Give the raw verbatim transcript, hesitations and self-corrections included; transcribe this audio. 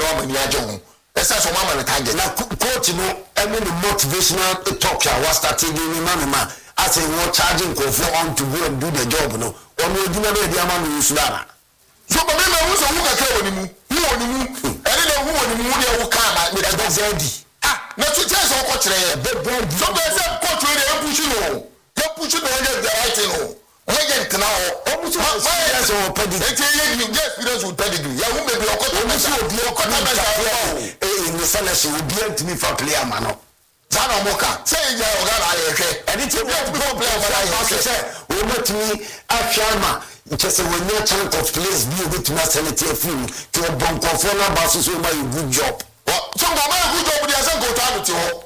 wa mani ajo esa so mama target na coach no any motivational talk ya was starting giving mama as in what charging go for on to go and do the job no on we do na dey ama no usura so ba me hu so hu kakra woni mu hu woni mu ene na hu woni mu dey wo ka ma me da zedi ah na tu tell so ko kire ye so be say coach we dey push no dey push no dey the right no agent na o push no so pedigree e ye you get experience with pedigree ya hu me be okoto na so obi okoto na so eh in the selection obi antimi fa player ma no Zana Moka, say ya ogara ayeke. Edi ti go play for that say we metumi afyama just when you chance of place be able to senate film to bon control na basis so my good job. So go my good job dey say go to am ti ho.